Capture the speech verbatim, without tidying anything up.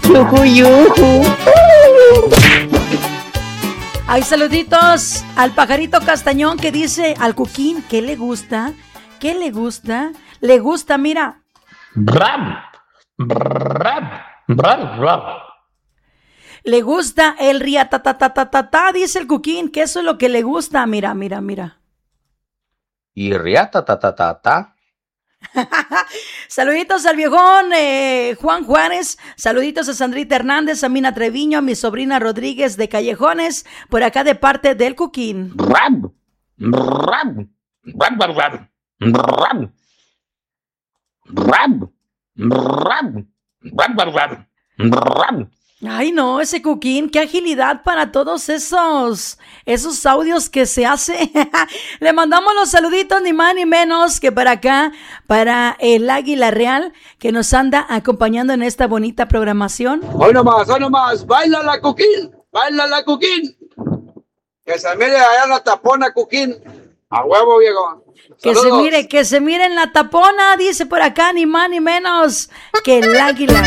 Yuju, yuju. Hay saluditos al pajarito Castañón que dice al Cuquín, ¿qué le gusta? ¿Qué le gusta? Le gusta, mira. Ram, ram, ram, ram. Le gusta el riatatatatata, dice el Cuquín, que eso es lo que le gusta. Mira, mira, mira. Y riatatatata. Saluditos al viejón eh, Juan Juárez, saluditos a Sandrita Hernández, a Mina Treviño, a mi sobrina Rodríguez de Callejones, por acá de parte del Cuquín. Ram, ram, ram, ram, ram, ram, ram, ram, ram, ram, ram. Ay, no, ese Cuquín, qué agilidad para todos esos, esos audios que se hace. Le mandamos los saluditos, ni más ni menos que para acá, para el Águila Real, que nos anda acompañando en esta bonita programación. Hoy nomás, hoy nomás, baila la Cuquín, baila la Cuquín. Que se mire allá la tapona, Cuquín. A huevo, viejo. Que se mire, que se mire en la tapona, dice por acá, ni más ni menos que el Águila.